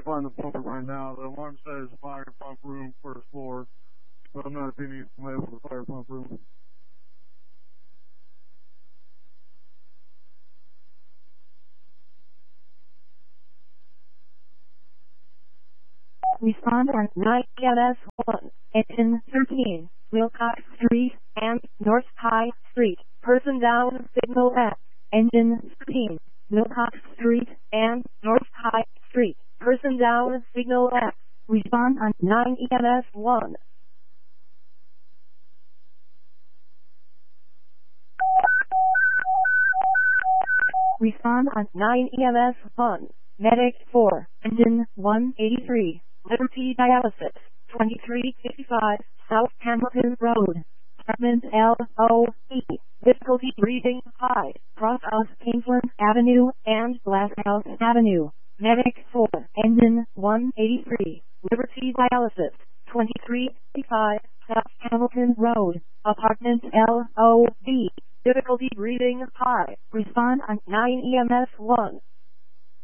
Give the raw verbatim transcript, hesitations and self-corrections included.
find the pump right now. The alarm says fire pump room, first floor, but I'm not seeing any way for the fire pump room. Respond on nine E M S one, engine thirteen, Wilcox Street and North High Street. Person down, signal F. Engine thirteen, Wilcox Street and North High Street. Person down, signal F. Respond on nine E M S one. Respond on nine E M S one. Medic four, engine one eighty-three. Liberty Dialysis, twenty-three fifty-five, South Hamilton Road, Apartment L O E, difficulty breathing high, cross of Kingsland Avenue and Glasshouse Avenue. Medic four, engine one eighty-three, Liberty Dialysis, twenty-three fifty-five, South Hamilton Road, Apartment L O B, difficulty breathing high. Respond on nine E M S one.